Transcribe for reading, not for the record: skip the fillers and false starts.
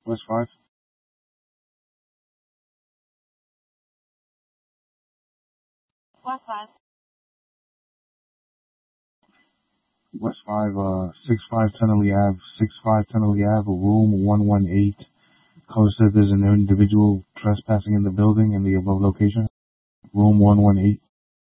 West 5? West 5. West 5, 65 Tennessee Ave, 65 Tennessee Ave, room 118. Caller said there's an individual trespassing in the building in the above location. Room 118.